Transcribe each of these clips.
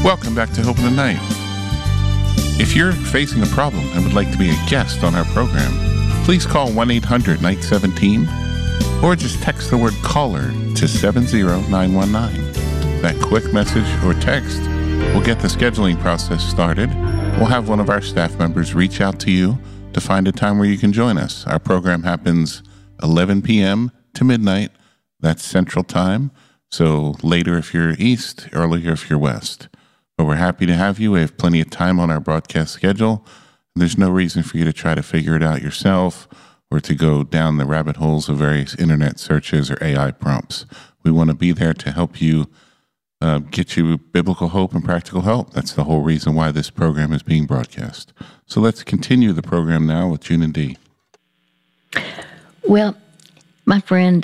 Welcome back to Hope in the Night. If you're facing a problem and would like to be a guest on our program, please call 1-800-NIGHT-17 or just text the word caller to 70919. That quick message or text will get the scheduling process started. We'll have one of our staff members reach out to you to find a time where you can join us. Our program happens 11 p.m. to midnight. That's Central Time. So later if you're East, earlier if you're West. But we're happy to have you. We have plenty of time on our broadcast schedule. There's no reason for you to try to figure it out yourself or to go down the rabbit holes of various internet searches or AI prompts. We want to be there to help you get you biblical hope and practical help. That's the whole reason why this program is being broadcast. So let's continue the program now with June and Dee. Well, my friend,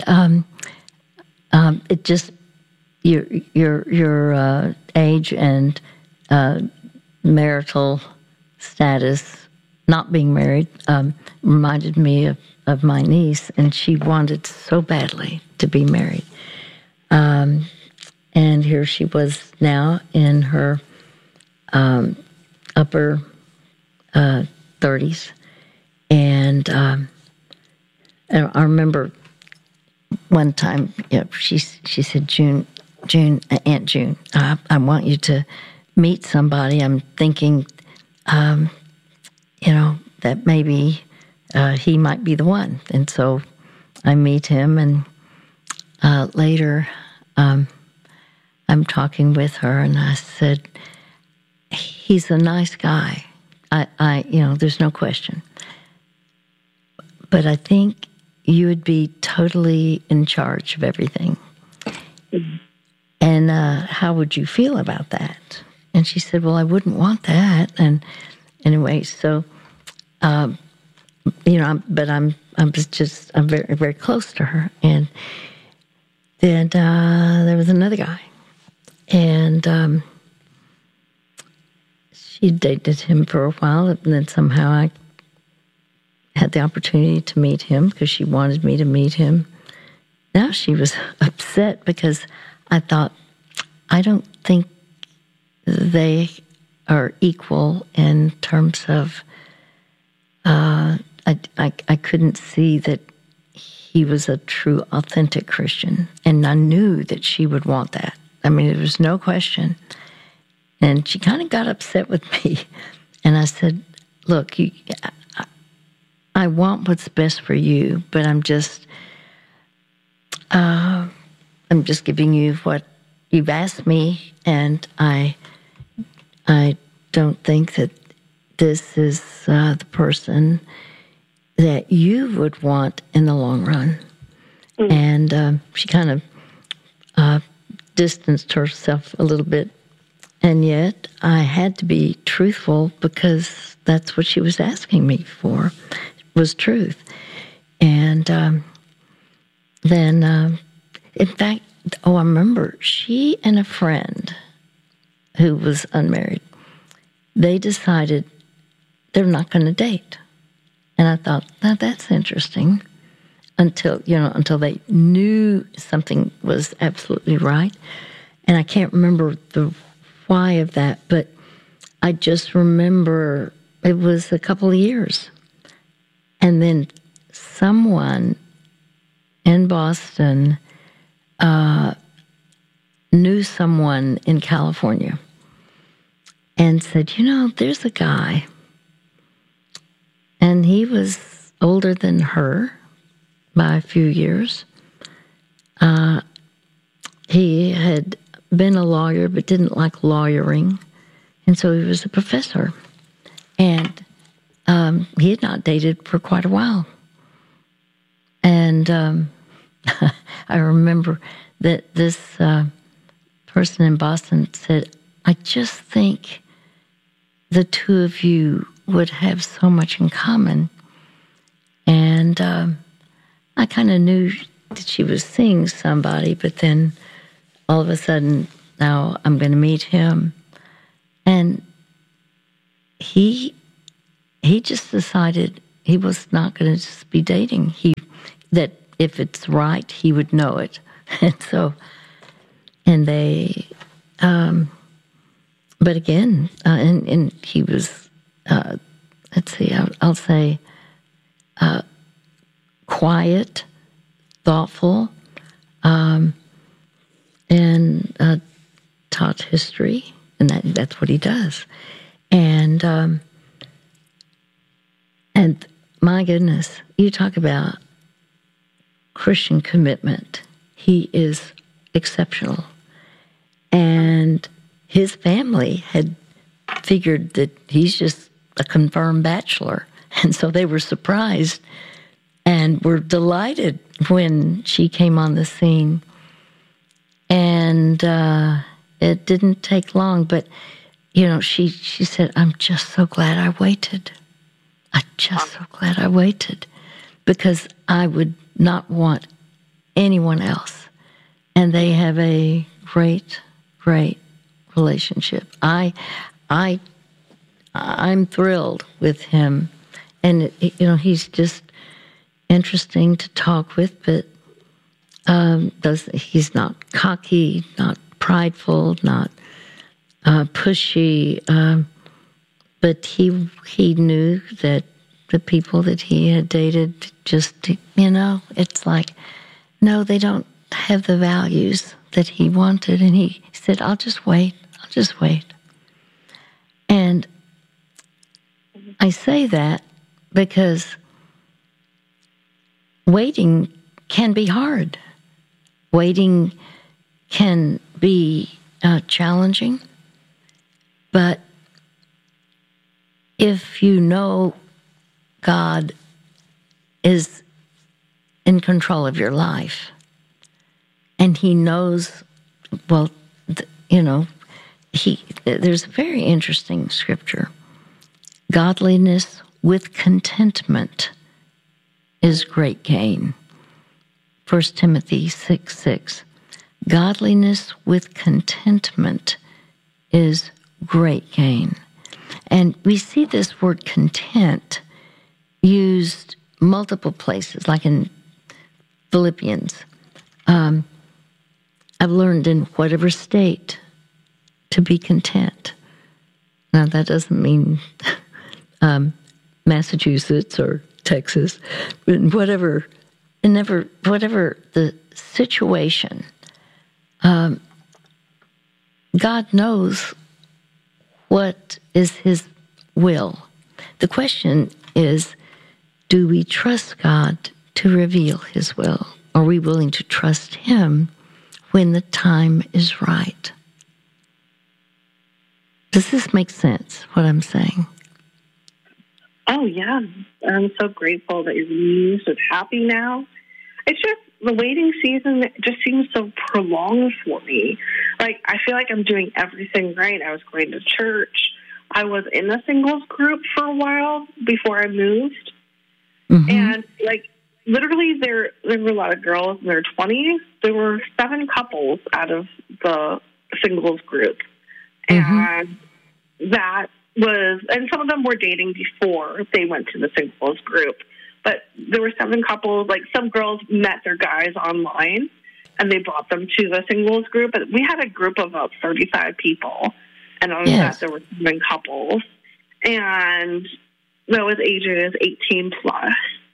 it just your age and marital status, not being married, reminded me of my niece, and she wanted so badly to be married. And here she was now in her upper 30s, and I remember one time, she said, Aunt June, I want you to meet somebody. I'm thinking, that maybe he might be the one. And so I meet him, and later I'm talking with her, and I said, he's a nice guy. There's no question. But I think you would be totally in charge of everything. And how would you feel about that? And she said, well, I wouldn't want that. And anyway, so, but I'm very, very close to her. And then there was another guy. And she dated him for a while. And then somehow I had the opportunity to meet him because she wanted me to meet him. Now she was upset because I thought, I don't think they are equal in terms of, I couldn't see that he was a true, authentic Christian. And I knew that she would want that. I mean, there was no question. And she kind of got upset with me. And I said, look, I want what's best for you, but I'm just giving you what you've asked me, and I don't think that this is the person that you would want in the long run. Mm. And she kind of distanced herself a little bit, and yet I had to be truthful because that's what she was asking me for, was truth. And then, in fact, I remember she and a friend who was unmarried, they decided they're not going to date. And I thought, now that's interesting, until they knew something was absolutely right. And I can't remember the why of that, but I just remember it was a couple of years. And then someone in Boston knew someone in California and said, there's a guy, and he was older than her by a few years. He had been a lawyer but didn't like lawyering, and so he was a professor. And he had not dated for quite a while. And I remember that this person in Boston said, I just think the two of you would have so much in common. And I kind of knew that she was seeing somebody, but then all of a sudden, now I'm going to meet him. And he just decided he was not going to just be dating. That if it's right, he would know it. And they but again, and he was, let's see, I'll say, quiet, thoughtful, and taught history, and that's what he does. And my goodness, you talk about Christian commitment. He is exceptional. And his family had figured that he's just a confirmed bachelor. And so they were surprised and were delighted when she came on the scene. And it didn't take long, but, you know, she said, I'm just so glad I waited. I'm just so glad I waited, because I would not want anyone else. And they have a great, great relationship. I'm thrilled with him, and you know, he's just interesting to talk with. But he's not cocky, not prideful, not pushy. But he knew that the people that he had dated just, you know, it's like, no, they don't have the values that he wanted. And he said, I'll just wait. And I say that because waiting can be hard. Waiting can be challenging. But if you know God is in control of your life, and he knows, well, you know, there's a very interesting scripture. Godliness with contentment is great gain. 1 Timothy 6:6. Godliness with contentment is great gain. And we see this word content used multiple places, like in Philippians. I've learned in whatever state to be content. Now, that doesn't mean Massachusetts or Texas, but whatever the situation, God knows what is his will. The question is, do we trust God to reveal his will? Are we willing to trust him when the time is right? Does this make sense, what I'm saying? Oh, yeah. I'm so grateful that your muse is happy now. It's just the waiting season just seems so prolonged for me. Like, I feel like I'm doing everything right. I was going to church. I was in a singles group for a while before I moved. Mm-hmm. And, like, literally there were a lot of girls in their 20s. There were 7 couples out of the singles group. Mm-hmm. And that was, and some of them were dating before they went to the singles group. But there were 7 couples, like some girls met their guys online and they brought them to the singles group. But we had a group of about 35 people. And on that, there were 7 couples. And that was ages 18 plus.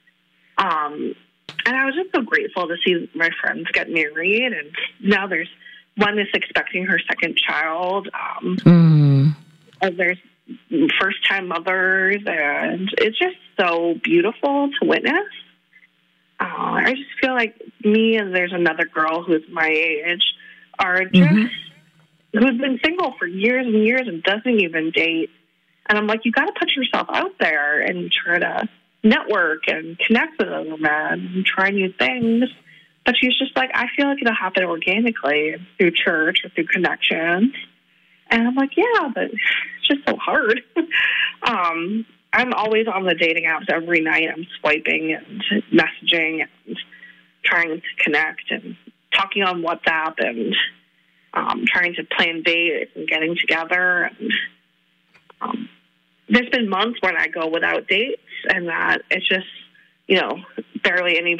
And I was just so grateful to see my friends get married. And now there's one is expecting her second child. And there's first-time mothers. And it's just so beautiful to witness. I just feel like me and there's another girl who's my age are just, who's been single for years and years and doesn't even date. And I'm like, you got to put yourself out there and try to network and connect with other men and try new things. But she's just like, I feel like it'll happen organically through church or through connections. And I'm like, yeah, but it's just so hard. I'm always on the dating apps every night. I'm swiping and messaging and trying to connect and talking on WhatsApp and trying to plan dates and getting together. And there's been months when I go without dates and that it's just, you know, barely any